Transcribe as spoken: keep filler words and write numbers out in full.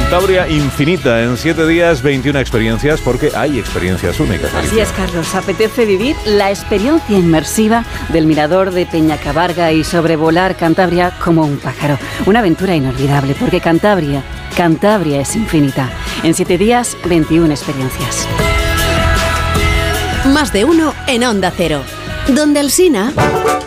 Cantabria infinita, en siete días, veintiuna experiencias, porque hay experiencias únicas. Alicia. Así es, Carlos. Apetece vivir la experiencia inmersiva del mirador de Peñacabarga y sobrevolar Cantabria como un pájaro. Una aventura inolvidable, porque Cantabria, Cantabria es infinita. En siete días, veintiuna experiencias. Más de uno en Onda Cero. Donde Alsina.